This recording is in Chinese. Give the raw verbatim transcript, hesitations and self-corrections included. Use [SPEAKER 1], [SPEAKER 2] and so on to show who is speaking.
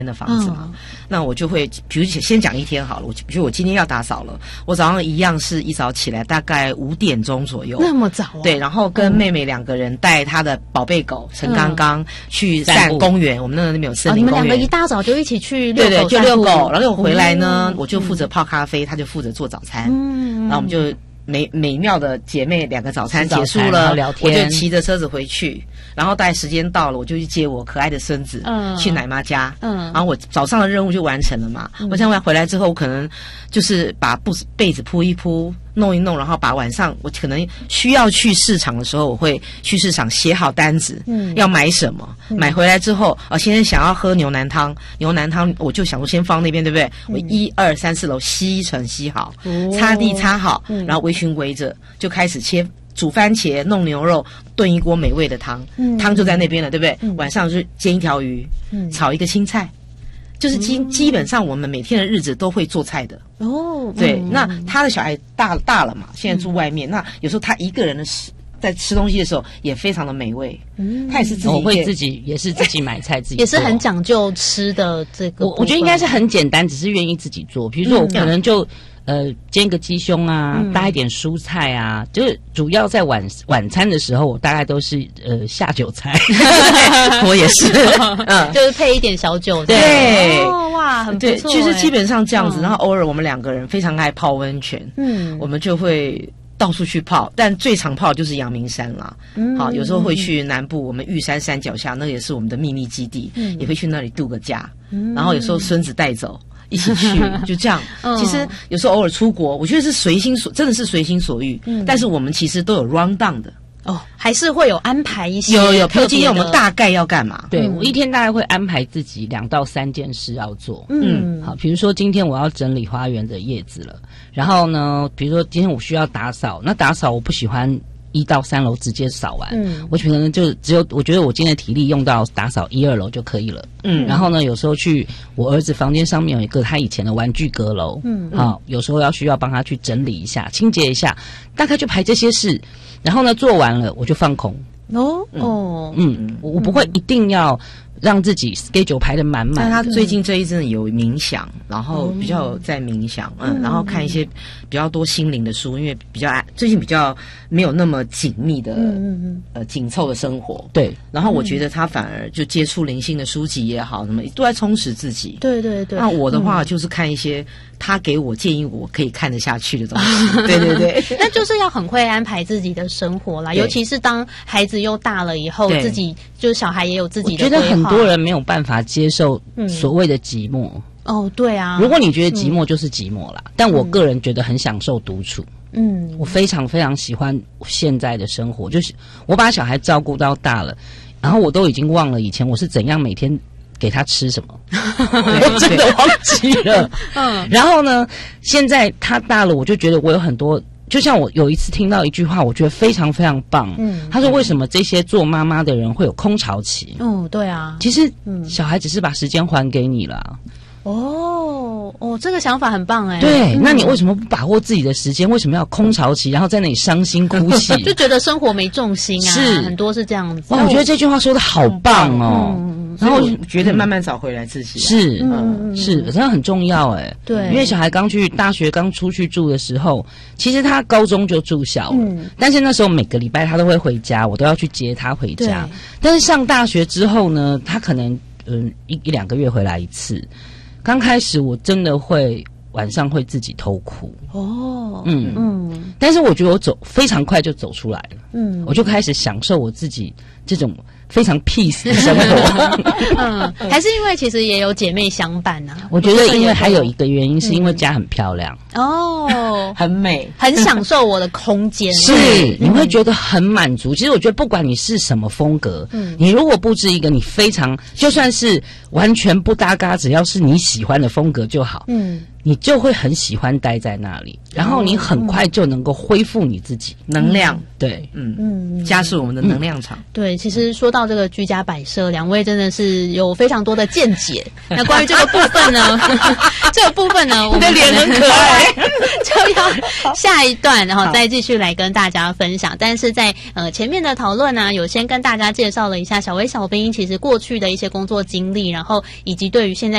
[SPEAKER 1] 的房子嘛，嗯、那我就会，比如先讲一天好了。我比如我今天要打扫了，我早上一样是一早起来，大概五点钟左右，
[SPEAKER 2] 那么早啊？
[SPEAKER 1] 对，然后跟妹妹两个人带她的宝贝狗陈刚刚去散公园。嗯、我们那那边有森林公园、
[SPEAKER 2] 哦，你们两个一大早就一起去遛狗，
[SPEAKER 1] 对对，就遛狗，然后我回来呢，嗯、我就负责泡咖啡，她就负责做早餐。嗯，然后我们就美美妙的姐妹两个早餐结束了，聊天，我就骑着车子回去。然后大概时间到了，我就去接我可爱的孙子，嗯、去奶妈家。嗯，然后我早上的任务就完成了嘛。嗯、我现在回来之后，我可能就是把布被子铺一铺，弄一弄，然后把晚上我可能需要去市场的时候，我会去市场写好单子，嗯，要买什么，嗯、买回来之后，啊，先生想要喝牛腩汤，牛腩汤我就想说先放那边，对不对？嗯、我一二三四楼吸一层吸好，哦、擦地擦好，嗯、然后围裙围着，就开始切。煮番茄，弄牛肉，炖一锅美味的汤，嗯、汤就在那边了，对不对？嗯、晚上就煎一条鱼，嗯、炒一个青菜，就是基、嗯、基本上我们每天的日子都会做菜的。哦，对，嗯、那他的小孩大大了嘛，现在住外面，嗯、那有时候他一个人的吃在吃东西的时候也非常的美味。嗯，他也是自己，
[SPEAKER 3] 我会自己也是自己买菜自己做，
[SPEAKER 2] 也是很讲究吃的这个。
[SPEAKER 3] 我我觉得应该是很简单，只是愿意自己做。比如说我可能就。嗯呃，煎个鸡胸啊，嗯、搭一点蔬菜啊，就是主要在晚晚餐的时候，我大概都是呃下酒菜，
[SPEAKER 1] 我也是，
[SPEAKER 2] 嗯，就是配一点小酒，
[SPEAKER 1] 对，
[SPEAKER 2] 哦，哇，很不错。
[SPEAKER 1] 对，其实基本上这样子，嗯、然后偶尔我们两个人非常爱泡温泉，嗯，我们就会到处去泡，但最常泡就是阳明山啦。嗯，好，有时候会去南部，我们玉山山脚下，那也是我们的秘密基地，嗯、也会去那里度个假，嗯、然后有时候孙子带走。一起去，就这样。嗯、其实有时候偶尔出国，我觉得是随心所，真的是随心所欲。嗯、但是我们其实都有 round down 的
[SPEAKER 2] 哦，还是会有安排一些。
[SPEAKER 1] 有有，比如今天我们大概要干嘛？
[SPEAKER 3] 对、嗯、我一天大概会安排自己两到三件事要做。嗯，好，比如说今天我要整理花园的叶子了，然后呢，比如说今天我需要打扫，那打扫我不喜欢。一到三楼直接扫完，嗯，我可能就只有我觉得我今天的体力用到打扫一二楼就可以了，嗯，然后呢，有时候去我儿子房间上面有一个他以前的玩具阁楼，嗯，好、哦，有时候要需要帮他去整理一下、清洁一下，大概就排这些事，然后呢做完了我就放空，哦哦，嗯，我不会一定要。让自己 schedule 排得满满。
[SPEAKER 1] 但他最近这一阵有冥想，然后比较有在冥想，嗯，嗯然后看一些比较多心灵的书，因为比较最近比较没有那么紧密的，嗯嗯呃紧凑的生活，
[SPEAKER 3] 对。
[SPEAKER 1] 然后我觉得他反而就接触灵性的书籍也好，什么都在充实自己。
[SPEAKER 2] 对对对。
[SPEAKER 1] 那我的话就是看一些他给我建议我可以看得下去的东西。对对对。
[SPEAKER 2] 那就是要很会安排自己的生活啦，尤其是当孩子又大了以后，自己就是小孩也有自己的规划。
[SPEAKER 3] 我觉得很多人没有办法接受所谓的寂寞。嗯、
[SPEAKER 2] 哦，对啊。
[SPEAKER 3] 如果你觉得寂寞就是寂寞啦，嗯、但我个人觉得很享受独处。嗯，我非常非常喜欢现在的生活，就是我把小孩照顾到大了，然后我都已经忘了以前我是怎样每天给他吃什么，我真的忘记了。嗯，然后呢，现在他大了，我就觉得我有很多。就像我有一次听到一句话，我觉得非常非常棒。嗯，他说：“为什么这些做妈妈的人会有空巢期？”
[SPEAKER 2] 嗯，对啊，
[SPEAKER 3] 其实，嗯，小孩只是把时间还给你了。
[SPEAKER 2] 哦哦，这个想法很棒哎。
[SPEAKER 3] 对，嗯、那你为什么不把握自己的时间？为什么要空巢期，然后在那里伤心哭泣？
[SPEAKER 2] 就觉得生活没重心啊，是很多是这样子。
[SPEAKER 3] 哇，我觉得这句话说的好棒哦。嗯
[SPEAKER 1] 然后我觉得慢慢找回来自己、啊、
[SPEAKER 3] 是，嗯，是，真的很重要哎。
[SPEAKER 2] 对，
[SPEAKER 3] 因为小孩刚去大学刚出去住的时候，其实他高中就住校了，嗯、但是那时候每个礼拜他都会回家，我都要去接他回家。但是上大学之后呢，他可能嗯、呃、一一两个月回来一次。刚开始我真的会晚上会自己偷哭哦，嗯嗯，但是我觉得我走非常快就走出来了，嗯，我就开始享受我自己这种非常 peace 的生活。
[SPEAKER 2] 嗯，还是因为其实也有姐妹相伴啊。
[SPEAKER 3] 我觉得因为还有一个原因，是因为家很漂亮、
[SPEAKER 2] 嗯、哦，
[SPEAKER 1] 很美，
[SPEAKER 2] 很享受我的空间。
[SPEAKER 3] 是，你会觉得很满足。其实我觉得不管你是什么风格，嗯，你如果布置一个你非常就算是完全不搭嘎，只要是你喜欢的风格就好，嗯。 你就会很喜欢待在那里，然后你很快就能够恢复你自己、
[SPEAKER 1] 嗯、能量。
[SPEAKER 3] 对，
[SPEAKER 1] 嗯嗯，加速我们的能量场、嗯。
[SPEAKER 2] 对，其实说到这个居家摆设，两位真的是有非常多的见解。那关于这个部分呢，这个部分呢，我们
[SPEAKER 1] 的脸很可爱，
[SPEAKER 2] 就要下一段然后再继续来跟大家分享。但是在呃前面的讨论呢、啊，有先跟大家介绍了一下小薇小兵其实过去的一些工作经历，然后以及对于现在